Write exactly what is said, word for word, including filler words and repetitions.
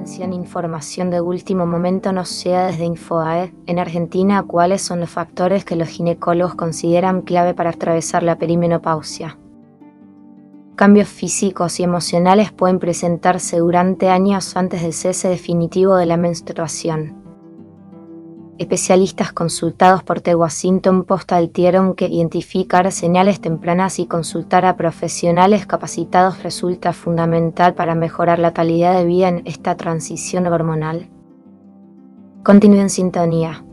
Atención, información de último momento nos llega desde Infoae. En Argentina, ¿cuáles son los factores que los ginecólogos consideran clave para atravesar la perimenopausia? Cambios físicos y emocionales pueden presentarse durante años antes del cese definitivo de la menstruación. Especialistas consultados por The Washington Post advirtieron que identificar señales tempranas y consultar a profesionales capacitados resulta fundamental para mejorar la calidad de vida en esta transición hormonal. Continúe en sintonía.